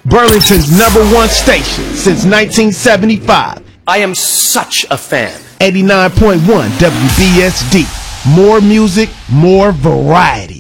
Burlington's #1 station since 1975. I am such a fan. 89.1 WBSD. More music, more variety.